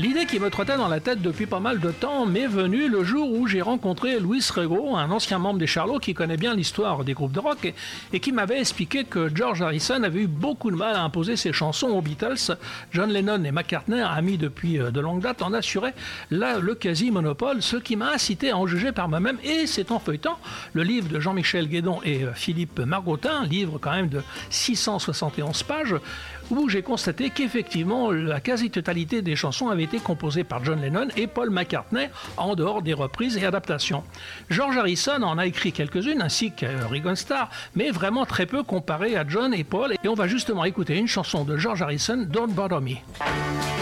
L'idée qui me trottait dans la tête depuis pas mal de temps m'est venue le jour où j'ai rencontré Luis Rego, un ancien membre des Charlots qui connaît bien l'histoire des groupes de rock et qui m'avait expliqué que George Harrison avait eu beaucoup de mal à imposer ses chansons aux Beatles. John Lennon et McCartney, amis depuis de longue date, en assuraient là le quasi-monopole, ce qui m'a incité à en juger par moi-même. Et c'est en feuilletant le livre de Jean-Michel Guédon et Philippe Margottin, livre quand même de 671 pages, où j'ai constaté qu'effectivement la quasi-totalité des chansons avaient été composées par John Lennon et Paul McCartney, en dehors des reprises et adaptations. George Harrison en a écrit quelques-unes, ainsi que Ringo Starr, mais vraiment très peu comparé à John et Paul. Et on va justement écouter une chanson de George Harrison, Don't Bother Me.